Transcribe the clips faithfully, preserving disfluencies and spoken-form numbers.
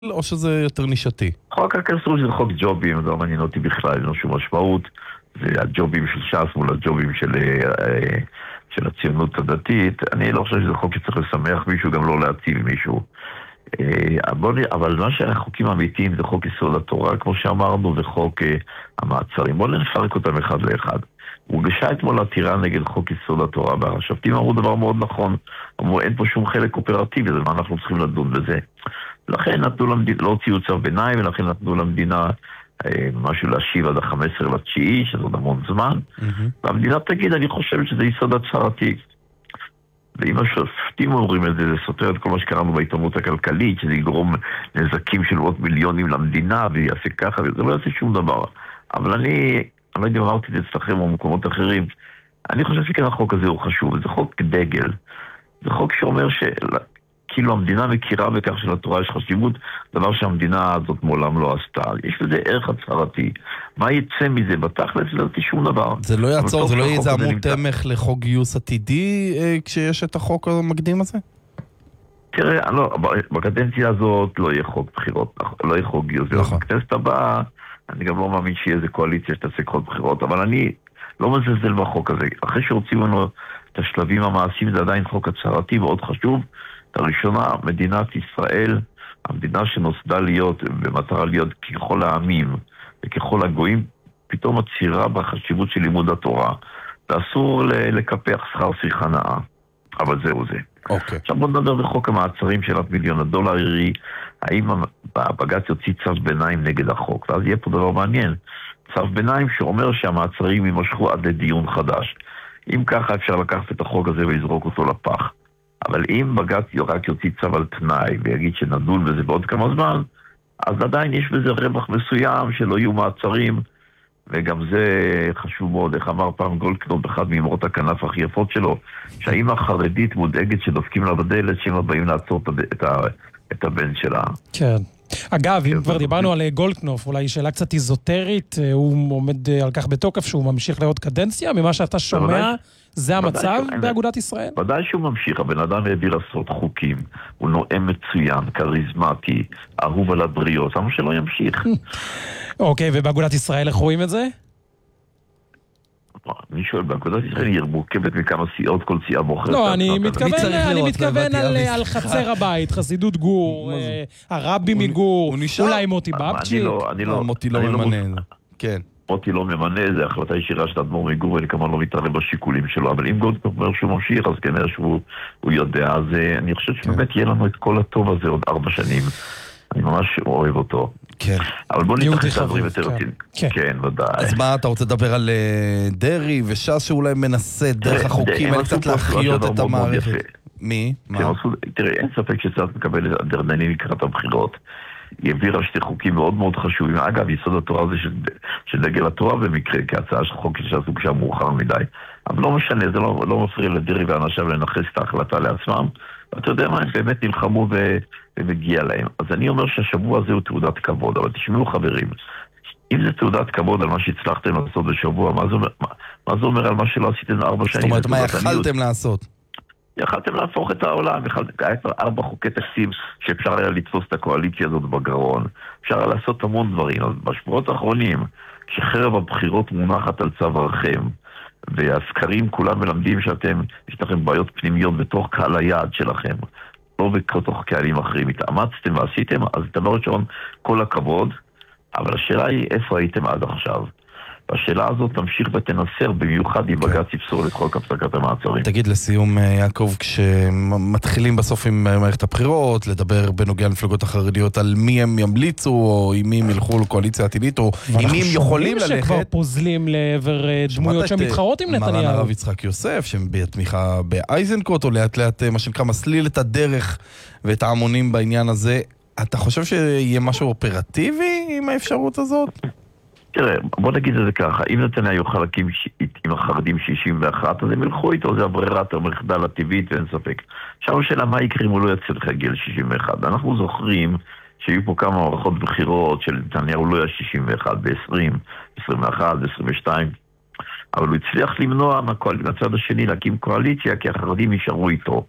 או שזה יותר נישתי? חוק הכנסות זה חוק ג'ובים, זה לא מעניין אותי בכלל, אין לו שום משמעות. זה הג'ובים של ש"ס מול הג'ובים של, של הציונות הדתית. אני לא חושב שזה חוק שצריך לשמח מישהו, גם לא להציב מישהו. אבל מה שהחוקים האמיתיים זה חוק יסוד התורה, כמו שאמרנו, וחוק המעצרים. בואו נפרק אותם אחד לאחד. הוגשה אתמול עתירה נגד חוק יסוד התורה, והשופטים אמרו דבר מאוד נכון, אמרו אין פה שום חלק אופרטיבי, זה מה אנחנו צריכים לדון בזה. לכן נתנו למדינה, לא הוציאו צו ביניים, ולכן נתנו למדינה אה, משהו להשיב עד ה-חמישה עשר לתשיעי, שזה עוד המון זמן, mm-hmm. והמדינה תגיד, אני חושב שזה יסוד הצהרתי. ואם השופטים אומרים את זה, זה סותר את כל מה שקראנו בעיתונות הכלכלית, שזה יגרום נזקים של עוד מיליונים למדינה, ויעשה ככה, וזה לא יעשה שום דבר. אבל אני, אני לא יודע אם אמרתי את זה אצלכם או במקומות אחרים, אני חושב שכן החוק הזה הוא חשוב, זה חוק דגל. זה חוק שאומר שכאילו המדינה מכירה בכך שלתורה יש חשיבות, דבר שהמדינה הזאת מעולם לא עשתה. יש לזה ערך הצהרתי. מה יצא מזה? בתכלס לא יצא שום דבר. זה לא יעצור, זה לא יהיה איזה עמוד תמך לחוק גיוס עתידי אה, כשיש את החוק המקדים הזה? תראה, לא, בקדנציה הזאת לא יהיה חוק בחירות, לא יהיה חוק גיוס. נכון. בכנסת הבאה, אני גם לא מאמין שיהיה איזה קואליציה שתעשה חוק בחירות, אבל אני לא מזלזל בחוק הזה. אחרי שהוציאו לנו את השלבים המעשיים, זה עדיין חוק הצהרתי מאוד חשוב. הראשונה, מדינת ישראל, המדינה שנוסדה להיות, במטרה להיות ככל העמים וככל הגויים, פתאום מצהירה בחשיבות של לימוד התורה. ואסור לקפח שכר שיחה נאה. אבל זהו זה. אוקיי. עכשיו בוא נדבר בחוק המעצרים של מיליון הדולר, האם הבג"ץ יוציא צו ביניים נגד החוק, ואז יהיה פה דבר מעניין. צו ביניים שאומר שהמעצרים יימשכו עד לדיון חדש. אם ככה אפשר לקחת את החוק הזה ולזרוק אותו לפח. אבל אם בג"ץ רק יוציא צו על תנאי ויגיד שנדון בזה בעוד כמה זמן, אז עדיין יש בזה רווח מסוים שלא יהיו מעצרים, וגם זה חשוב מאוד, איך אמר פעם גולדקנופ, אחד מאמרות הכנף הכי יפות שלו, שהאמא החרדית מודאגת שדופקים לה בדלת, שהם באים לעצור את, ה, את הבן שלה. כן. אגב, אם כבר דיברנו על גולדקנופ, אולי שאלה קצת איזוטרית, הוא עומד על כך בתוקף שהוא ממשיך לעוד קדנציה, ממה שאתה שומע, זה המצב באגודת ישראל? ודאי שהוא ממשיך, הבן אדם העביר עשרות חוקים, הוא נואם מצוין, כריזמטי, אהוב על הבריות, למה שלא ימשיך? אוקיי, ובאגודת ישראל איך רואים את זה? אני שואל, באגודת ישראל היא מורכבת מכמה סיעות, כל סיעה בוחרת. לא, אני מתכוון על חצר הבית, חסידות גור, הרבי מגור, אולי מוטי בבצ'יק. מוטי לא ממנה, כן. מוטי לא ממנה, זה החלטה ישירה של אדמו"ר מגור, ואני כמובן לא מתערב בשיקולים שלו, אבל אם גולדקנופ אומר שהוא ממשיך, אז כנראה שהוא יודע, אז אני חושב שבאמת יהיה לנו את כל הטוב הזה עוד ארבע שנים. אני ממש אוהב אותו. כן. אבל בוא נתחיל את הדברים יותר רציניים. כן, ודאי. אז מה, אתה רוצה לדבר על דרי וש"ס שאולי מנסה דרך החוקים האלה קצת להחיות את המערכת? מי? מה? תראה, אין ספק שצריך לקבל את הדרדנים לקראת הבחירות. היא העבירה שתי חוקים מאוד מאוד חשובים. אגב, יסוד התורה זה של דגל התורה במקרה, כהצעה של חוק שעשו כשהיה מאוחר מדי. אבל לא משנה, זה לא, לא מפריע לדרי ואנשיו לנחס את ההחלטה לעצמם. ואתה יודע מה, הם באמת נלחמו ו... ומגיע להם. אז אני אומר שהשבוע הזה הוא תעודת כבוד, אבל תשמעו חברים, אם זה תעודת כבוד על מה שהצלחתם לעשות בשבוע, מה זה אומר, מה, מה זה אומר על מה שלא עשיתם ארבע שנים? זאת אומרת, מה יכלתם לעשות? יכלתם להפוך את העולם, היה כבר ארבע חוקי תקציב שאפשר היה לתפוס את הקואליציה הזאת בגרון, אפשר היה לעשות המון דברים, אז בשבועות האחרונים, כשחרב הבחירות מונחת על צווארכם, והסקרים כולם מלמדים שאתם, יש לכם בעיות פנימיות בתוך קהל היעד שלכם, לא בתוך קהלים אחרים, התאמצתם ועשיתם, אז דבר ראשון, כל הכבוד, אבל השאלה היא איפה הייתם עד עכשיו. והשאלה הזאת תמשיך ותנסר, במיוחד אם בג"ץ יפסול את חוק הפסקת המעצרים. תגיד לסיום, יעקב, כשמתחילים בסוף עם מערכת הבחירות, לדבר בנוגע למפלגות החרדיות על מי הם ימליצו, או עם מי הם ילכו לקואליציה עתידית, או עם מי הם יכולים ללכת. ואנחנו שומעים שכבר פוזלים לעבר דמויות שמתחרות עם נתניהו. מרן הרב יצחק יוסף, שמביע תמיכה באייזנקוט, או לאט לאט, מה שנקרא, מסליל את הדרך ואת ההמונים בעניין הזה. אתה חושב שיהיה משהו אופרטיבי עם האפשרות הזאת? תראה, בוא נגיד את זה ככה, אם נתניהו יוכל להקים עם החרדים שישים ואחת, אז הם ילכו איתו, זה הברירת המחדל הטבעית, ואין ספק. עכשיו השאלה, מה יקרה אם הוא לא יצא לך גיל שישים ואחת? אנחנו זוכרים שהיו פה כמה מערכות בחירות של נתניהו לא היה שישים ואחת, ב-עשרים, עשרים ואחת, עשרים ושתיים, אבל הוא הצליח למנוע מהצד השני להקים קואליציה, כי החרדים נשארו איתו.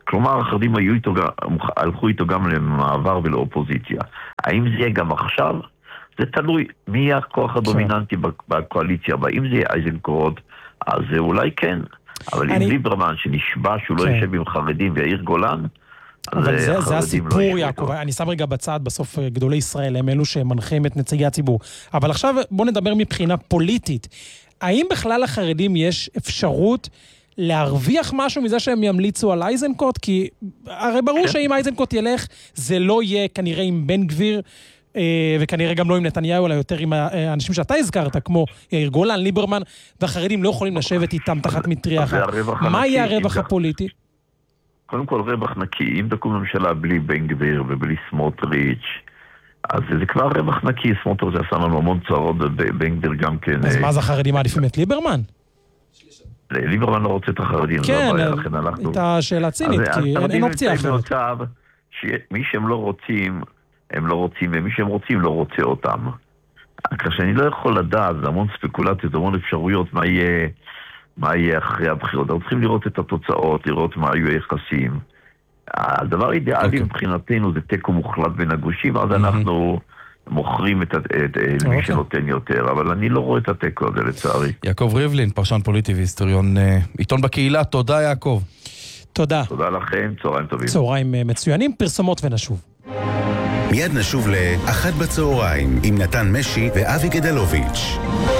כלומר, החרדים היו איתו, הלכו איתו גם למעבר ולאופוזיציה. האם זה יהיה גם עכשיו? זה תלוי מי יהיה הכוח הדומיננטי בקואליציה, ואם זה יהיה איזנקוט, אז אולי כן. אבל אם ליברמן שנשבע שהוא לא יושב עם חרדים ויאיר גולן, אבל זה, זה הסיפור, יעקב. אני שם רגע בצד, בסוף גדולי ישראל הם אלו שמנחים את נציגי הציבור. אבל עכשיו בוא נדבר מבחינה פוליטית. האם בכלל לחרדים יש אפשרות להרוויח משהו מזה שהם ימליצו על איזנקוט? כי הרי ברור שאם איזנקוט ילך, זה לא יהיה כנראה עם בן גביר, וכנראה גם לא עם נתניהו, אלא יותר עם האנשים שאתה הזכרת, כמו יאיר גולן, ליברמן, והחרדים לא יכולים לשבת איתם תחת מטריה אחת. מה יהיה הרווח הפוליטי? קודם כל רווח נקי, אם תקום ממשלה בלי בן גביר ובלי סמוטריץ', אז זה כבר רווח נקי, סמוטריץ' עשה לנו המון צרות, בן גביר גם כן... אז מה זה החרדים מעדיפים את ליברמן? ליברמן לא רוצה את החרדים, כן, את השאלה צינית, כי אין אופציה אחרת. מי שהם לא רוצים, הם לא רוצים, ומי שהם רוצים לא רוצה אותם. כך שאני לא יכול לדעת, זה המון ספקולציות, המון אפשרויות, מה יהיה... מה יהיה אחרי הבחירות. אנחנו צריכים לראות את התוצאות, לראות מה היו היחסים. הדבר האידיאלי מבחינתנו זה תיקו מוחלט בין הגושים, אז אנחנו מוכרים את מי שנותן יותר, אבל אני לא רואה את התיקו הזה לצערי. יעקב ריבלין, פרשן פוליטי והיסטוריון עיתון בקהילה, תודה יעקב. תודה. תודה לכם, צהריים טובים. צהריים מצוינים, פרסומות ונשוב. מיד נשוב לאחת בצהריים עם נתן משי ואבי גדלוביץ'.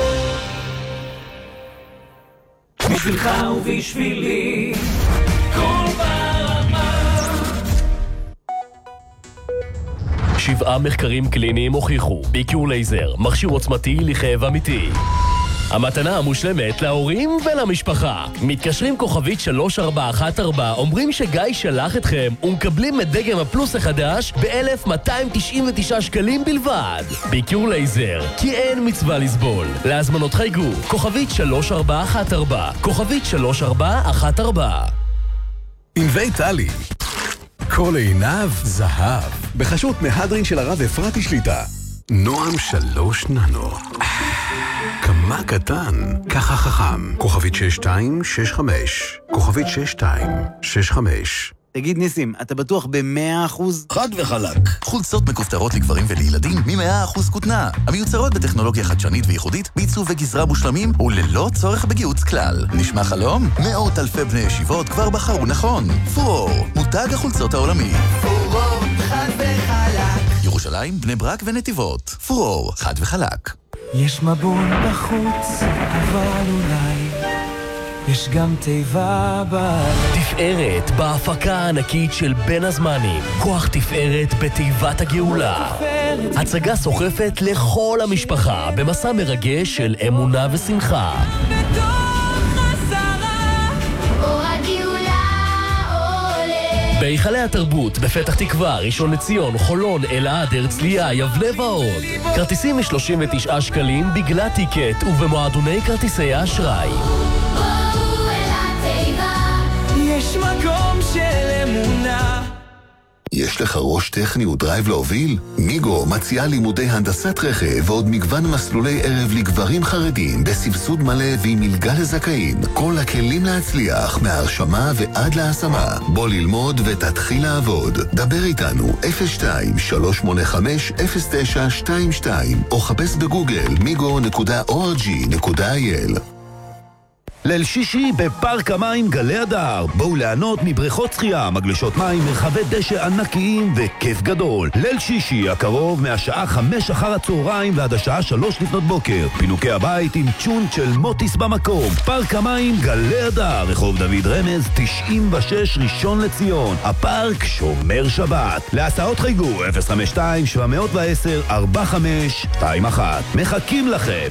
בשבילך ובשבילי כל ברמה. שבעה מחקרים קליניים הוכיחו ביקיור לייזר, מכשיר עוצמתי לכאב אמיתי. המתנה המושלמת להורים ולמשפחה. מתקשרים כוכבית שלוש ארבע אחת ארבע, אומרים שגיא שלח אתכם ומקבלים את דגם הפלוס החדש ב-אלף מאתיים תשעים ותשעה שקלים בלבד. ביקיור לייזר, כי אין מצווה לסבול. להזמנות חייגו, כוכבית שלוש ארבע אחת ארבע, כוכבית שלוש ארבע אחת ארבע. ענבי טלי, כל עיניו זהב, בחשות מהדרין של הרב אפרתי שליטה. נועם שלוש ננו, כמה קטן, ככה חכם. כוכבית שש שתיים שש חמש, כוכבית שש שתיים שש חמש. תגיד ניסים, אתה בטוח ב-מאה אחוז? חד וחלק. חולצות מכופתרות לגברים ולילדים מ-מאה אחוז כותנה. המיוצרות בטכנולוגיה חדשנית וייחודית, בעיצוב וגזרה מושלמים וללא צורך בגיהוץ כלל. נשמע חלום? מאות אלפי בני ישיבות כבר בחרו נכון. פורור, מותג החולצות העולמי. פורור, חד וחלק. ירושלים, בני ברק ונתיבות. פורור, חד וחלק. יש מבול בחוץ, אבל אולי יש גם תיבה בלב. תפארת בהפקה הענקית של בין הזמנים. כוח תפארת בתיבת הגאולה. הצגה סוחפת לכל המשפחה במסע מרגש של אמונה ושמחה. בהיכלי התרבות, בפתח תקווה, ראשון לציון, חולון, אלעד, הרצליה, יבנה ועוד. כרטיסים מ-שלושים ותשעה שקלים בגלל טיקט ובמועדוני כרטיסי האשראי. יש מקום של אמונה. יש לך ראש טכני ודרייב להוביל? מיגו מציעה לימודי הנדסת רכב ועוד מגוון מסלולי ערב לגברים חרדים בסבסוד מלא ועם מלגה לזכאים. כל הכלים להצליח מההרשמה ועד להשמה. בוא ללמוד ותתחיל לעבוד. דבר איתנו אפס שתיים שלוש שמונה חמש אפס תשע שתיים שתיים או חפש בגוגל מיגו נקודה או אר ג'י נקודה איי אל. ליל שישי בפארק המים גלי הדר. בואו ליהנות מבריכות שחייה, מגלשות מים, מרחבי דשא ענקיים וכיף גדול. ליל שישי הקרוב מהשעה חמש אחר הצהריים ועד השעה שלוש לפנות בוקר. פינוקי הבית עם צ'ונט של מוטיס במקום. פארק המים גלי הדר, רחוב דוד רמז תשעים ושש ראשון לציון. הפארק שומר שבת. להסעות חייגו אפס חמש שתיים שבע עשר ארבע חמש שתיים אחת. מחכים לכם.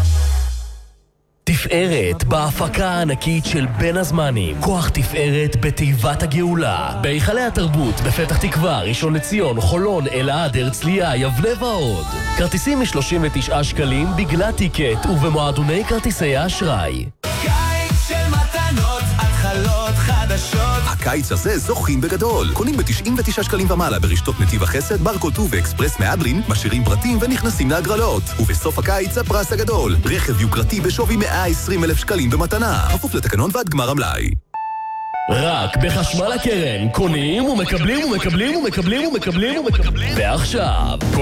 תפארת בהפקה הענקית של בין הזמנים. כוח תפארת בתיבת הגאולה. בהיכלי התרבות, בפתח תקווה, ראשון לציון, חולון, אלעד, הרצליה, יבנה ועוד. כרטיסים מ-שלושים ותשעה שקלים בגלל טיקט ובמועדוני כרטיסי האשראי. קיץ של מתנות, התחלות חדשות. הקיץ הזה זוכים בגדול. קונים ב-תשעים ותשעה שקלים ומעלה ברשתות נתיב החסד, ברקוטו ואקספרס מהדרין, משאירים פרטים ונכנסים להגרלות. ובסוף הקיץ הפרס הגדול, רכב יוקרתי בשווי מאה ועשרים אלף שקלים במתנה. כפוף לתקנון ועד גמר המלאי. רק בחשמל הקרן, קונים ומקבלים ומקבלים ומקבלים ומקבלים ומקבלים ועכשיו